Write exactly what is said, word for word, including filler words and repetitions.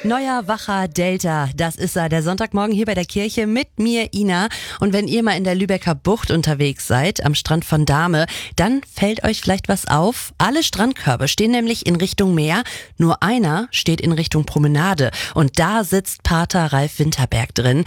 Neuer Wacher Delta, das ist er, der Sonntagmorgen hier bei der Kirche mit mir, Ina. Und wenn ihr mal in der Lübecker Bucht unterwegs seid, am Strand von Dahme, dann fällt euch vielleicht was auf. Alle Strandkörbe stehen nämlich in Richtung Meer, nur einer steht in Richtung Promenade. Und da sitzt Pater Ralf Winterberg drin.